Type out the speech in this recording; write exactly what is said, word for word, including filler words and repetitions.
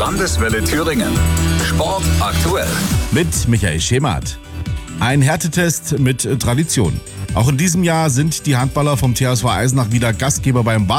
Landeswelle Thüringen. Sport aktuell. Mit Michael Schemath. Ein Härtetest mit Tradition. Auch in diesem Jahr sind die Handballer vom T H S V Eisenach wieder Gastgeber beim